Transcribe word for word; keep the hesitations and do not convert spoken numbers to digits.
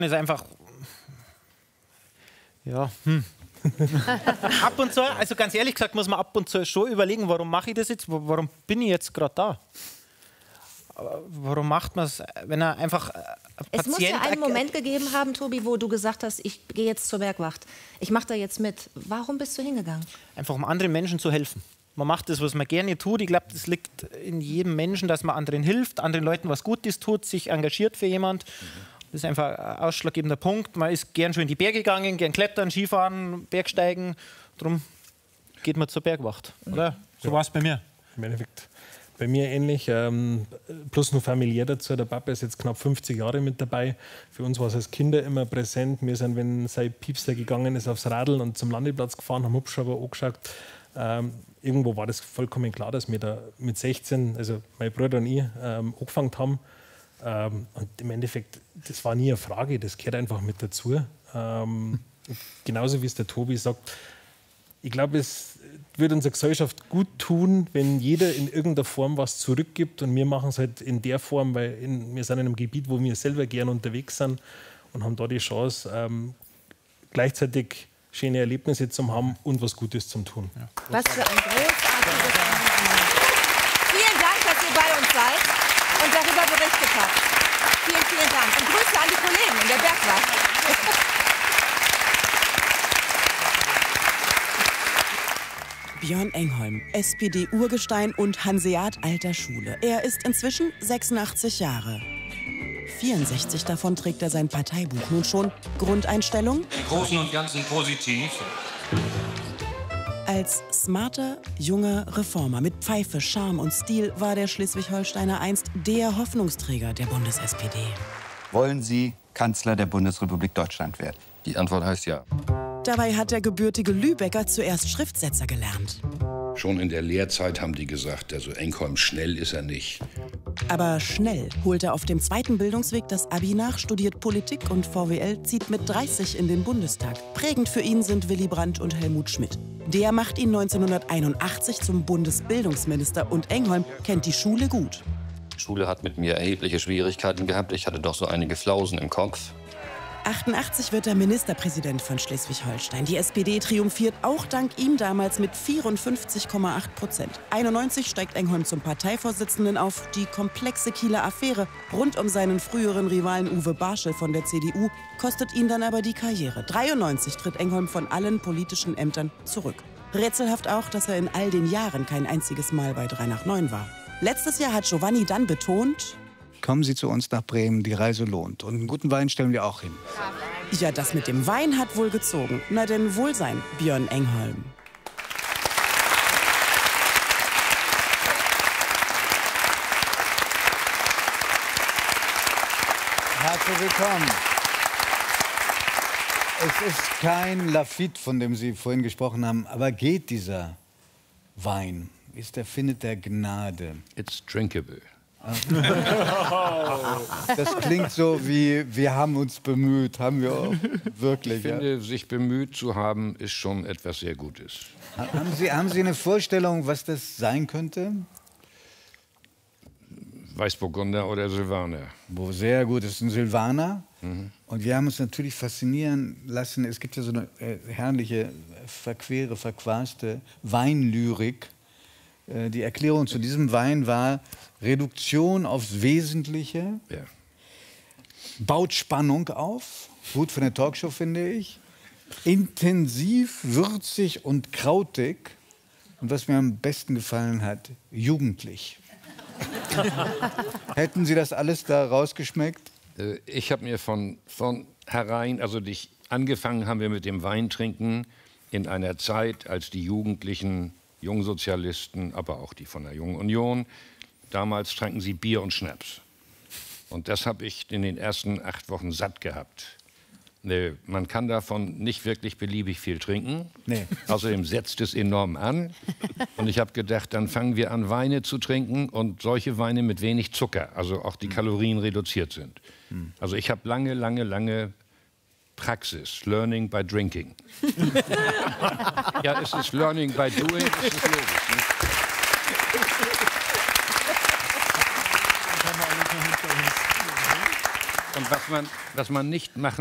ist einfach, ja, hm. ab und zu, also ganz ehrlich gesagt, muss man ab und zu schon überlegen, warum mache ich das jetzt, warum bin ich jetzt gerade da? Warum macht man es, wenn er einfach äh, Es muss ja einen Moment gegeben haben, Tobi, wo du gesagt hast, ich gehe jetzt zur Bergwacht, ich mache da jetzt mit. Warum bist du hingegangen? Einfach um anderen Menschen zu helfen. Man macht das, was man gerne tut. Ich glaube, das liegt in jedem Menschen, dass man anderen hilft, anderen Leuten was Gutes tut, sich engagiert für jemand. Das ist einfach ein ausschlaggebender Punkt. Man ist gern schon in die Berge gegangen, gern klettern, Skifahren, Bergsteigen. Darum geht man zur Bergwacht, oder? So ja. war es bei mir. Im Endeffekt bei mir ähnlich, ähm, plus nur familiär dazu. Der Papa ist jetzt knapp fünfzig Jahre mit dabei. Für uns war es als Kinder immer präsent. Wir sind, wenn sein Piepster gegangen ist, aufs Radl und zum Landeplatz gefahren, haben Hubschrauber angeschaut. Ähm, irgendwo war das vollkommen klar, dass wir da mit sechzehn, also mein Bruder und ich, ähm, angefangen haben. Ähm, und im Endeffekt, das war nie eine Frage, das gehört einfach mit dazu. Ähm, genauso wie es der Tobi sagt, ich glaube, es würde unserer Gesellschaft gut tun, wenn jeder in irgendeiner Form was zurückgibt. Und wir machen es halt in der Form, weil in, wir sind in einem Gebiet, wo wir selber gerne unterwegs sind und haben da die Chance, ähm, gleichzeitig schöne Erlebnisse zu haben und was Gutes zu tun. Ja. Was für ein großartiges Engagement. Vielen Dank, dass ihr bei uns seid und darüber berichtet habt. Vielen, vielen Dank. Und Grüße an die Kollegen in der Bergwacht. Björn Engholm, S P D-Urgestein und Hanseat alter Schule. Er ist inzwischen sechsundachtzig Jahre. vierundsechzig davon trägt er sein Parteibuch nun schon. Grundeinstellung? Im Großen und Ganzen positiv. Als smarter, junger Reformer mit Pfeife, Charme und Stil war der Schleswig-Holsteiner einst der Hoffnungsträger der Bundes-S P D. Wollen Sie Kanzler der Bundesrepublik Deutschland werden? Die Antwort heißt ja. Dabei hat der gebürtige Lübecker zuerst Schriftsetzer gelernt. Schon in der Lehrzeit haben die gesagt, also Engholm, schnell ist er nicht. Aber schnell holt er auf dem zweiten Bildungsweg das Abi nach, studiert Politik und V W L, zieht mit dreißig in den Bundestag. Prägend für ihn sind Willy Brandt und Helmut Schmidt. Der macht ihn neunzehnhunderteinundachtzig zum Bundesbildungsminister und Engholm kennt die Schule gut. Die Schule hat mit mir erhebliche Schwierigkeiten gehabt. Ich hatte doch so einige Flausen im Kopf. achtundachtzig wird er Ministerpräsident von Schleswig-Holstein. Die S P D triumphiert auch dank ihm damals mit vierundfünfzig Komma acht Prozent. einundneunzig steigt Engholm zum Parteivorsitzenden auf. Die komplexe Kieler Affäre rund um seinen früheren Rivalen Uwe Barschel von der C D U kostet ihn dann aber die Karriere. dreiundneunzig tritt Engholm von allen politischen Ämtern zurück. Rätselhaft auch, dass er in all den Jahren kein einziges Mal bei drei nach neun war. Letztes Jahr hat Giovanni dann betont: Kommen Sie zu uns nach Bremen, die Reise lohnt. Und einen guten Wein stellen wir auch hin. Ja, das mit dem Wein hat wohl gezogen. Na denn, Wohlsein, Björn Engholm. Herzlich willkommen. Es ist kein Lafite, von dem Sie vorhin gesprochen haben, aber geht dieser Wein? Ist der, findet der Gnade? It's drinkable. Das klingt so wie, wir haben uns bemüht, haben wir auch wirklich. Ich finde, ja? sich bemüht zu haben, ist schon etwas sehr Gutes. Haben Sie, haben Sie eine Vorstellung, was das sein könnte? Weißburgunder oder Silvaner. Wo sehr gut, das ist ein Silvaner. Mhm. Und wir haben uns natürlich faszinieren lassen. Es gibt ja so eine äh, herrliche, verquere, verquaste Weinlyrik. Äh, die Erklärung zu diesem Wein war Reduktion aufs Wesentliche, ja. Baut Spannung auf, gut für eine Talkshow, finde ich, intensiv, würzig und krautig und was mir am besten gefallen hat, jugendlich. Hätten Sie das alles da rausgeschmeckt? Ich habe mir von, von herein, also dich, angefangen haben wir mit dem Weintrinken in einer Zeit, als die Jugendlichen, Jungsozialisten, aber auch die von der Jungen Union, damals tranken sie Bier und Schnaps. Und das habe ich in den ersten acht Wochen satt gehabt. Nee, man kann davon nicht wirklich beliebig viel trinken. Nee. Außerdem setzt es enorm an. Und ich habe gedacht, dann fangen wir an, Weine zu trinken und solche Weine mit wenig Zucker, also auch die Kalorien reduziert sind. Hm. Also ich habe lange, lange, lange Praxis, Learning by Drinking. Ja, es ist Learning by Doing, das ist logisch. Ne? Und was man, was man nicht machen